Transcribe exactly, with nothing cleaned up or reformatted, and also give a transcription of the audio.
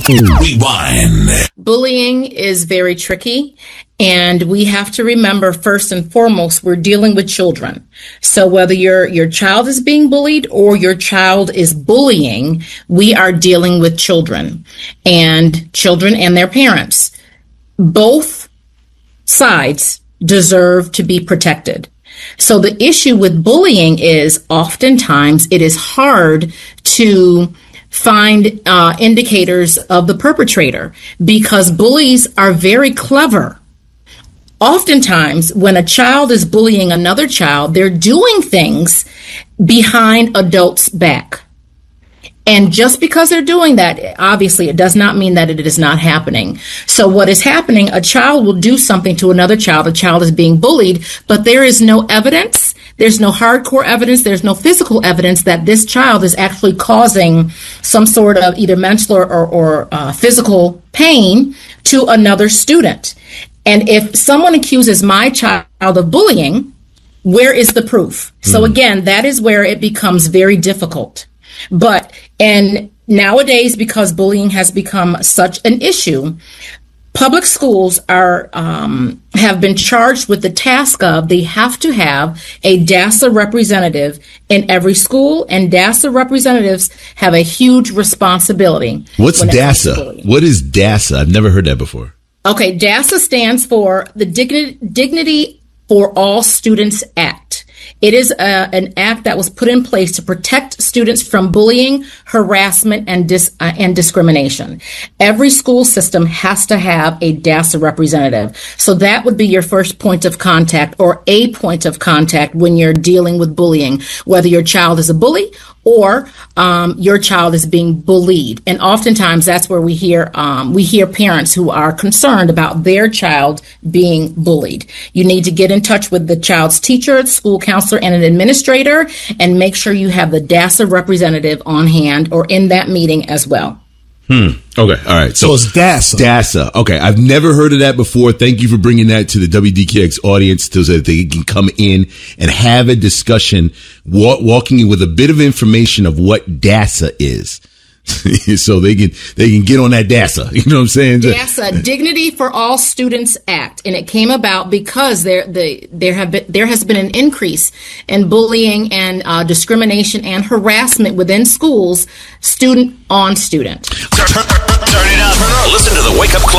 Rewind. Bullying is very tricky, and we have to remember first and foremost, we're dealing with children. So whether your your child is being bullied or your child is bullying, we are dealing with children and children and their parents. Both sides deserve to be protected. So the issue with bullying is oftentimes it is hard to find uh, indicators of the perpetrator because bullies are very clever. Oftentimes, when a child is bullying another child, they're doing things behind adults' back. And just because they're doing that, obviously, it does not mean that it is not happening. So what is happening, a child will do something to another child. A child is being bullied, but there is no evidence. There's no hardcore evidence. There's no physical evidence that this child is actually causing some sort of either mental or, or, or uh, physical pain to another student. And if someone accuses my child of bullying, where is the proof? Mm. So again, that is where it becomes very difficult. But, and nowadays, because bullying has become such an issue, public schools are um, have been charged with the task of they have to have a DASA representative in every school, and DASA representatives have a huge responsibility. What's DASA? What is DASA? I've never heard that before. Okay, DASA stands for the Dignity, Dignity for All Students Act. It is a, an act that was put in place to protect students from bullying, harassment, and dis, uh, and discrimination. Every school system has to have a DASA representative. So that would be your first point of contact or a point of contact when you're dealing with bullying, whether your child is a bully or um, your child is being bullied. And oftentimes that's where we hear um, we hear parents who are concerned about their child being bullied. You need to get in touch with the child's teacher, school counselor, and an administrator, and make sure you have the DASA representative on hand or in that meeting as well. Hmm. Okay. All right. So, so it's DASA. DASA. Okay. I've never heard of that before. Thank you for bringing that to the W D K X audience so that they can come in and have a discussion, walk, walking in with a bit of information of what DASA is. So they can they can get on that DASA. You know what I'm saying? DASA, Dignity for All Students Act, and it came about because there the there have been there has been an increase in bullying and uh, discrimination and harassment within schools, student on student. Turn, turn, turn it up. Listen to the Wake Up Club.